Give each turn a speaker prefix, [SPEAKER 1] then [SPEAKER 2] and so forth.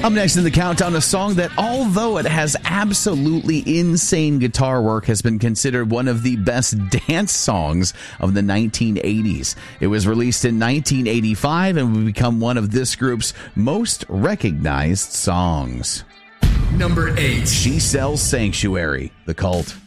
[SPEAKER 1] Up next in the countdown, a song that, although it has absolutely insane guitar work, has been considered one of the best dance songs of the 1980s. It was released in 1985 and would become one of this group's most recognized songs.
[SPEAKER 2] Number 8.
[SPEAKER 1] She Sells Sanctuary, The Cult.